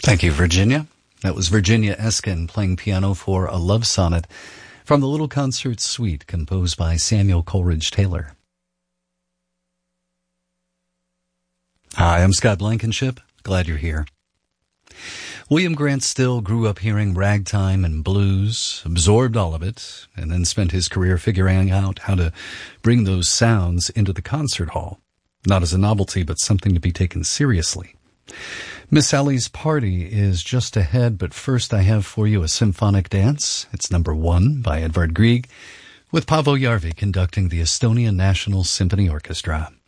Thank you, Virginia. That was Virginia Eskin playing piano for a love sonnet from the Little Concert Suite composed by Samuel Coleridge Taylor. Hi, I'm Scott Blankenship. Glad you're here. William Grant Still grew up hearing ragtime and blues, absorbed all of it, and then spent his career figuring out how to bring those sounds into the concert hall, not as a novelty, but something to be taken seriously. Miss Sally's Party is just ahead, but first I have for you a symphonic dance. It's number 1 by Edvard Grieg, with Paavo Järvi conducting the Estonian National Symphony Orchestra.